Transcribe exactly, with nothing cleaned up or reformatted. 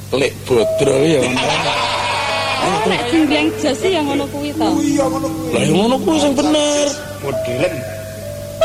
Lek bodro ya ngono. Nek jenggleng jas ya ngono kuwi to. Lah yang ngono kuwi sing bener. Modern.